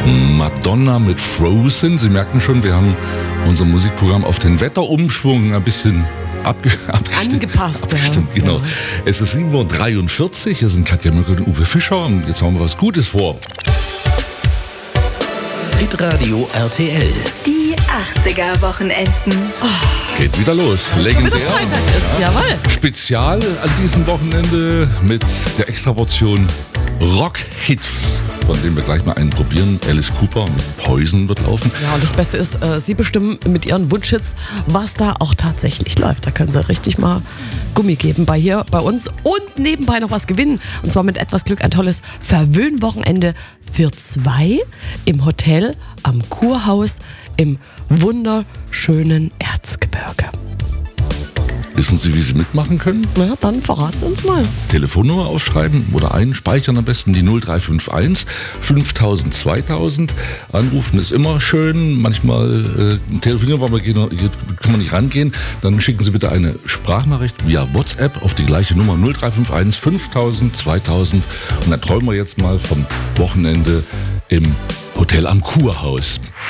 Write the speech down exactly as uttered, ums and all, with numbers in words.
Madonna mit Frozen. Sie merken schon, wir haben unser Musikprogramm auf den Wetterumschwung ein bisschen abge- abgestimmt. Angepasst, abgestimmt ja. genau. Ja. Es ist sieben Uhr dreiundvierzig. Hier sind Katja Mücke und Uwe Fischer. Und jetzt haben wir was Gutes vor. Hitradio R T L. Die achtziger-Wochenenden. Geht wieder los. Legendär. Bis Freitag ist, jawohl. Spezial an diesem Wochenende mit der Extraportion Rock-Hits, von denen wir gleich mal einen probieren. Alice Cooper mit Poison wird laufen. Ja, und das Beste ist, äh, Sie bestimmen mit Ihren Wunschhits, was da auch tatsächlich läuft. Da können Sie richtig mal Gummi geben bei hier, bei uns und nebenbei noch was gewinnen. Und zwar mit etwas Glück ein tolles Verwöhnwochenende für zwei im Hotel am Kurhaus im wunderschönen Erzgebirge. Wissen Sie, wie Sie mitmachen können? Na, dann verraten Sie uns mal. Telefonnummer aufschreiben oder einspeichern am besten die null drei fünf eins fünftausend zweitausend. Anrufen ist immer schön. Manchmal äh, telefonieren, weil wir gehen, kann man nicht rangehen. Dann schicken Sie bitte eine Sprachnachricht via WhatsApp auf die gleiche Nummer null drei fünf eins fünftausend zweitausend. Und dann träumen wir jetzt mal vom Wochenende im Hotel am Kurhaus.